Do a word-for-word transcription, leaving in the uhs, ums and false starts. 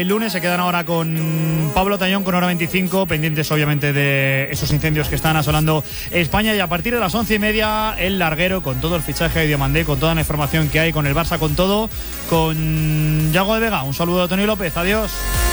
El lunes se quedan ahora con Pablo Tañón con hora veinticinco, pendientes obviamente de esos incendios que están asolando España, y a partir de las once y media el larguero con todo el fichaje de Diomandé, con toda la información que hay, con el Barça, con todo, con Yago de Vega. Un saludo a Tony López, adiós.